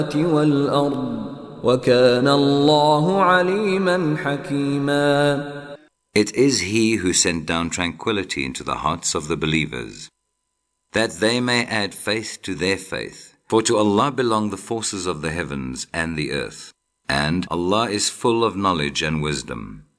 والأرض وكان الله عليما حكيما. It is He who sent down tranquility into the hearts of the believers, that they may add faith to their faith. For to Allah belong the forces of the heavens and the earth, and Allah is full of knowledge and wisdom.